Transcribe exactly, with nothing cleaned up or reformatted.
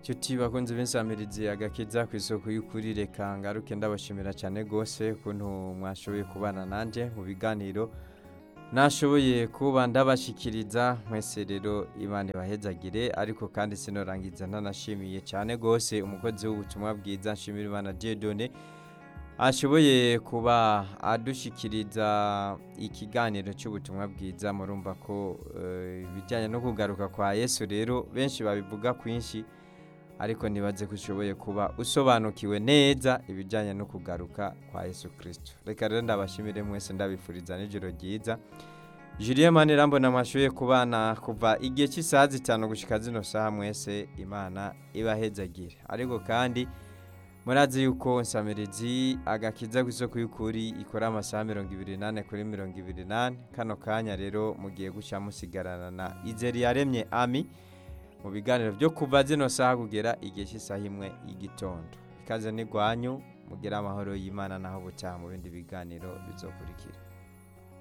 Chuti bakunze b'insamirizi agakiza ku isoko y'ukuri reka ngaruke ndabashimira cyane gose ukuntu mwashoboye kubana nanje mu biganiro nashoboye kuba ndabashikiriza mwese rero Imana bahezagire ariko kandi sinorangiza ntanashimiye cyane gose umukozi w'ubutumwa bwiza nshimira Imana Dieudonné ashoboye kuba adushikiriza ikiganiro cy'ubutumwa bwiza murumva ko ibijyanye uh, no kugaruka kwa Yesu rero benshi babivuga kwinshi ariko nibaze kushoboye kuba usobanukiwe neza ibijyanye no kugaruka kwa Yesu Kristo. Reka rero ndabashimire mwese ndabifuriza n'ijoro ryiza. Julien Manirambo namashoye kubana kuva igihe cy'isaha zitanu gushika zino saha mwese Imana ibahezagire. Ariko kandi murazi yuko nsamirizi agakiza ku isoko y'ukuri ikora amasaha mirongo ibiri n'ane kuri mirongo ibiri n'ane kano kanya rero mugiye guca musigarana na Izeri yaremye Ami mu biganiro byo kuva zino saha kugera igihe cy'isaha imwe y'igitondo. Ikaze ni gwanyu mugira amahoro y'Imana naho butaha mu bindi biganiro bizokurikira.